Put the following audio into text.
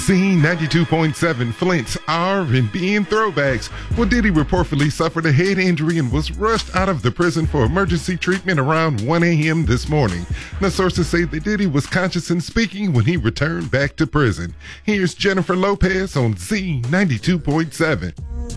Z92.7 Flint's R&B and throwbacks. Well, Diddy reportedly suffered a head injury and was rushed out of the prison for emergency treatment around 1 a.m. this morning. Now, sources say that Diddy was conscious and speaking when he returned back to prison. Here's Jennifer Lopez on Z92.7.